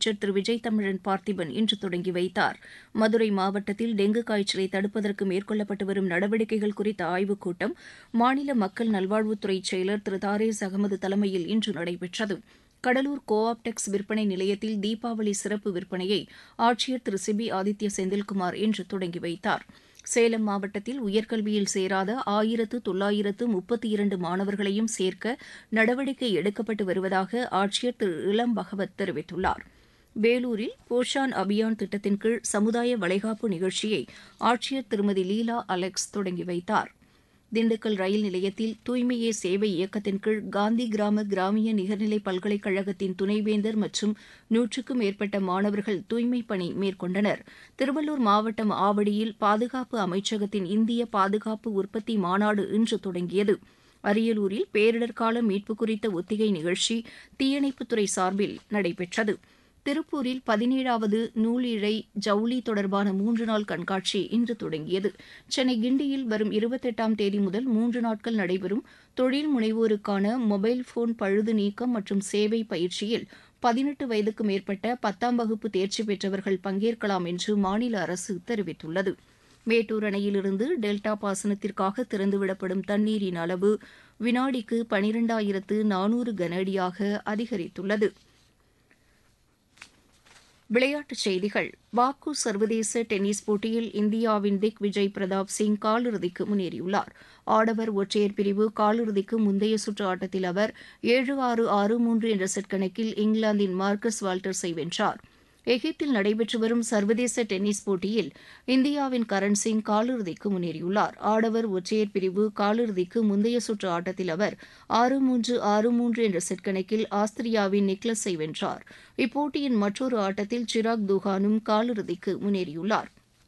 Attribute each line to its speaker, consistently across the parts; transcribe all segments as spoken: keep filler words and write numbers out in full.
Speaker 1: அமைச்சர் திரு விஜய் தமிழன் பார்த்திபன் இன்று தொடங்கி வைத்தார். மதுரை மாவட்டத்தில் டெங்கு காய்ச்சலை தடுப்பதற்கு மேற்கொள்ளப்பட்டு வரும் நடவடிக்கைகள் குறித்த ஆய்வுக் கூட்டம் மாநில மக்கள் நல்வாழ்வுத்துறை செயலர் திரு தாரேஸ் அகமது தலைமையில் இன்று நடைபெற்றது. கடலூர் கோ ஆப்டெக்ஸ் விற்பனை நிலையத்தில் தீபாவளி சிறப்பு விற்பனையை ஆட்சியர் திரு சிபி ஆதித்ய செந்தில்குமார் இன்று தொடங்கி வைத்தார். சேலம் மாவட்டத்தில் உயர்கல்வியில் சேராத ஆயிரத்து தொள்ளாயிரத்து முப்பத்தி இரண்டு மாணவர்களையும் சேர்க்க நடவடிக்கை எடுக்கப்பட்டு வருவதாக ஆட்சியர் திரு இளம் பகவத் தெரிவித்துள்ளார். வேலூரில் போஷான் அபியான் திட்டத்தின் கீழ் சமுதாய வளைகாப்பு நிகழ்ச்சியை ஆட்சியர் திருமதி லீலா அலெக்ஸ் தொடங்கி வைத்தார். திண்டுக்கல் ரயில் நிலையத்தில் தூய்மையே சேவை இயக்கத்தின் கீழ் காந்தி கிராம கிராமிய நிகர்நிலை பல்கலைக்கழகத்தின் துணைவேந்தர் மற்றும் நூற்றுக்கும் மேற்பட்ட மாணவர்கள் தூய்மைப் பணி மேற்கொண்டனர். திருவள்ளூர் மாவட்டம் ஆவடியில் பாதுகாப்பு அமைச்சகத்தின் இந்திய பாதுகாப்பு உற்பத்தி மாநாடு இன்று தொடங்கியது. அரியலூரில் பேரிடர்கால மீட்பு குறித்த ஒத்திகை நிகழ்ச்சி தீயணைப்புத்துறை சார்பில் நடைபெற்றது. திருப்பூரில் பதினேழாவது நூல் இழை ஜவுளி தொடர்பான மூன்று நாள் கண்காட்சி இன்று தொடங்கியது. சென்னை கிண்டியில் வரும் இருபத்தெட்டாம் தேதி முதல் மூன்று நாட்கள் நடைபெறும் தொழில் முனைவோருக்கான மொபைல் போன் பழுது நீக்கம் மற்றும் சேவை பயிற்சியில் பதினெட்டு வயதுக்கு மேற்பட்ட பத்தாம் வகுப்பு தேர்ச்சி பெற்றவர்கள் பங்கேற்கலாம் என்று மாநில அரசு தெரிவித்துள்ளது. மேட்டூர் அணையிலிருந்து டெல்டா பாசனத்திற்காக திறந்துவிடப்படும் தண்ணீரின் அளவு வினாடிக்கு பனிரெண்டாயிரத்து நானூறு கன அடியாக அதிகரித்துள்ளது. விளையாட்டுச் செய்திகள். பாக்கு சர்வதேச டென்னிஸ் போட்டியில் இந்தியாவின் திக் விஜய் பிரதாப் சிங் காலிறுதிக்கு முன்னேறியுள்ளார். ஆடவர் ஒற்றையர் பிரிவு காலிறுதிக்கு முந்தைய சுற்று ஆட்டத்தில் அவர் ஏழு ஆறு ஆறு மூன்று என்ற செட் கணக்கில் இங்கிலாந்தின் மார்க்கஸ் வால்டர்ஸை வென்றார். எகிப்தில் நடைபெற்று வரும் சர்வதேச டென்னிஸ் போட்டியில் இந்தியாவின் கரண் சிங் காலிறுதிக்கு முன்னேறியுள்ளார். ஆடவர் ஒற்றையர் பிரிவு காலிறுதிக்கு முந்தைய சுற்று ஆட்டத்தில் அவர் ஆறு மூன்று ஆறு மூன்று என்ற செட் கணக்கில் ஆஸ்திரியாவின் நிக்லஸை வென்றார். இப்போட்டியின் மற்றொரு ஆட்டத்தில் சிராக் துகானும் காலிறுதிக்கு முன்னேறியுள்ளார்.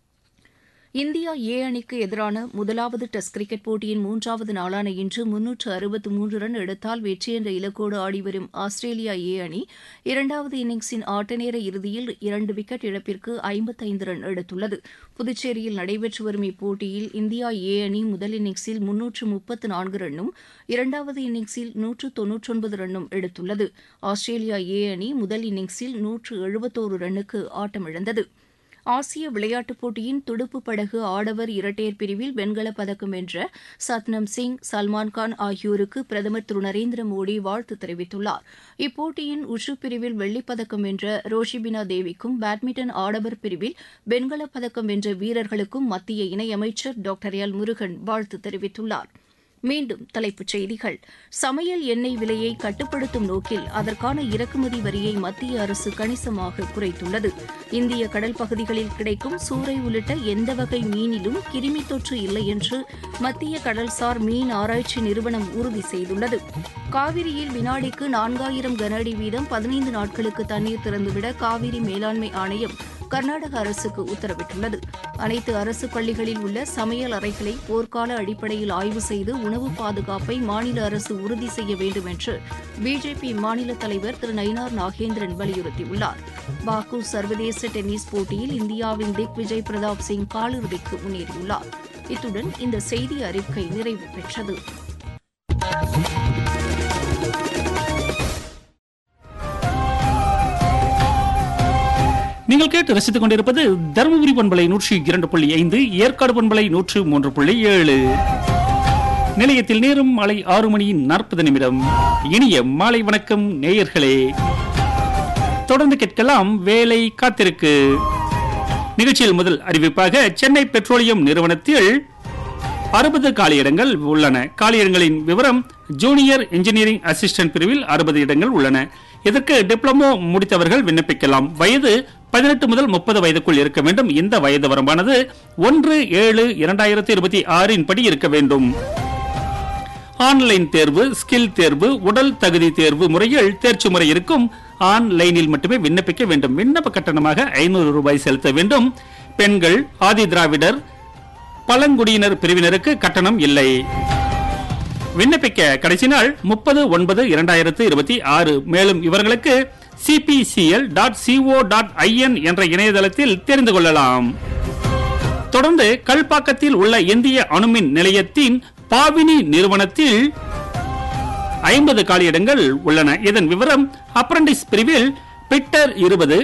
Speaker 1: இந்தியா ஏ அணிக்கு எதிரான முதலாவது டெஸ்ட் கிரிக்கெட் போட்டியின் மூன்றாவது நாளான இன்று முன்னூற்று அறுபத்து மூன்று ரன் எடுத்தால் வெற்றி என்ற இலக்கோடு ஆடிவரும் ஆஸ்திரேலியா ஏ அணி இரண்டாவது இன்னிங்ஸின் ஆட்டநேர இறுதியில் இரண்டு விக்கெட் இழப்பிற்கு ஐம்பத்தைந்து ரன் எடுத்துள்ளது. புதுச்சேரியில் நடைபெற்று வரும் இப்போட்டியில் இந்தியா ஏ அணி முதல் இன்னிங்ஸில் முன்னூற்று முப்பத்து நான்கு ரன்னும் இரண்டாவது இன்னிங்ஸில் நூற்று தொன்னூற்றொன்பது ரன்னும் எடுத்துள்ளது. ஆஸ்திரேலியா ஏ அணி முதல் இன்னிங்ஸில் நூற்று எழுபத்தோரு ரன்னுக்கு ஆட்டமிழந்தது. ஆசிய விளையாட்டுப் போட்டியின் துடுப்பு படகு ஆடவர் இரட்டையர் பிரிவில் வெண்கலப் பதக்கம் வென்ற சத்னம் சிங், சல்மான்கான் ஆகியோருக்கு பிரதமர் திரு நரேந்திர மோடி வாழ்த்து தெரிவித்துள்ளார். இப்போட்டியின் உஷு பிரிவில் வெள்ளிப்பதக்கம் வென்ற ரோஷிபினா தேவிக்கும், பேட்மிண்டன் ஆடவர் பிரிவில் வெண்கலப் பதக்கம் வென்ற வீரர்களுக்கும் மத்திய இணையமைச்சர் டாக்டர் எல் முருகன் வாழ்த்து தெரிவித்துள்ளார். மீண்டும் தலைப்புச் செய்திகள். சமையல் எண்ணெய் விலையை கட்டுப்படுத்தும் நோக்கில் அதற்கான இறக்குமதி வரியை மத்திய அரசு கணிசமாக குறைத்துள்ளது. இந்திய கடல் பகுதிகளில் கிடைக்கும் சூறை உள்ளிட்ட எந்த வகை மீனிலும் கிருமி தொற்று இல்லை என்று மத்திய கடல்சார் மீன் ஆராய்ச்சி நிறுவனம் உறுதி செய்துள்ளது. காவிரியில் வினாடிக்கு நான்காயிரம் கன அடி வீதம் பதினைந்து நாட்களுக்கு தண்ணீர் திறந்துவிட காவிரி மேலாண்மை ஆணையம் கர்நாடக அரசுக்கு உத்தரவிட்டுள்ளது. அனைத்து அரசு பள்ளிகளில் உள்ள சமையல் அறைகளை போர்க்கால அடிப்படையில் ஆய்வு செய்து உணவு பாதுகாப்பை மாநில அரசு உறுதி செய்ய வேண்டும் என்று பிஜேபி மாநில தலைவர் திரு நயினார் நாகேந்திரன் வலியுறுத்தியுள்ளார். பாக்கு சர்வதேச டென்னிஸ் போட்டியில் இந்தியாவின் திக் விஜய் பிரதாப் சிங் காலிறுதிக்கு முன்னேறியுள்ளார். இத்துடன் இந்த செய்தி அறிக்கை நிறைவு பெற்றது.
Speaker 2: நீங்கள் கேட்டு ரசித்துக் கொண்டிருப்பது தருமபுரி பண்பலை நூற்றி இரண்டு புள்ளி ஐந்து, ஏற்காடு பண்பலை நூற்று மூன்று புள்ளி ஏழு. நிலையத்தில் நேரம் மாலை ஆறு மணி நாற்பது நிமிடம். இனிய மாலை வணக்கம் நேயர்களே. தொடர்ந்து கேட்கலாம் வேலை காத்திருக்கு. நிகழ்ச்சியில் முதல் அறிவிப்பாக சென்னை பெட்ரோலியம் நிறுவனத்தில் அறுபது காலியிடங்கள் உள்ளன. காலியிடங்களின் விவரம்: ஜூனியர் இன்ஜினியரிங் அசிஸ்டன்ட் பிரிவில் அறுபது இடங்கள் உள்ளன. இதற்கு டிப்ளமோ முடித்தவர்கள் விண்ணப்பிக்கலாம். வயது பதினெட்டு முதல் முப்பது வயதுக்குள் இருக்க வேண்டும். இந்த வயது வரம்பானது ஒன்று ஏழு இரண்டாயிரத்தி இருபத்தி ஆறின் படி இருக்க வேண்டும். ஆன்லைன் தேர்வு, ஸ்கில் தேர்வு, உடல் தகுதி தேர்வு முறையில் தேர்ச்சி முறை இருக்கும். ஆன்லைனில் மட்டுமே விண்ணப்பிக்க வேண்டும். விண்ணப்ப கட்டணமாக ஐநூறு ரூபாய் செலுத்த வேண்டும். பெண்கள், ஆதி திராவிடர், பழங்குடியினர் பிரிவினருக்கு கட்டணம் இல்லை. விண்ணப்பிக்க கடைசி நாள் முப்பது ஒன்பது இரண்டாயிரத்து இருபத்தி ஆறு. மேலும் இவர்களுக்கு CPCL dot CO dot IN என்ற இணையதளத்தில் தெரிந்து கொள்ளலாம். தொடர்ந்து கல்பாக்கத்தில் உள்ள இந்திய அணுமின் நிலையத்தின் பாவினி நிறுவனத்தில் ஐம்பது காலியிடங்கள் உள்ளன. இதன் விவரம்: அப்ரண்டிஸ் பிரிவில் பிட்டர் இருபது,